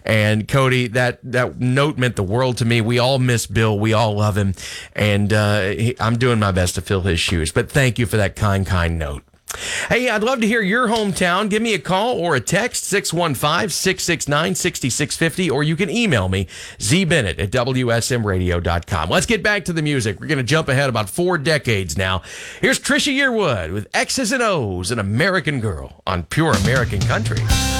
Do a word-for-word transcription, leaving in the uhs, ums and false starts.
And Cody, that, that note meant the world to me. We all miss Bill. We all love him. And uh, he, I'm doing my best to fill his shoes. But thank you for that kind, kind note. Hey, I'd love to hear your hometown. Give me a call or a text, six one five, six six nine, six six five zero, or you can email me, zbennett at w s m radio dot com. Let's get back to the music. We're going to jump ahead about four decades now. Here's Trisha Yearwood with X's and O's, an American Girl on Pure American Country.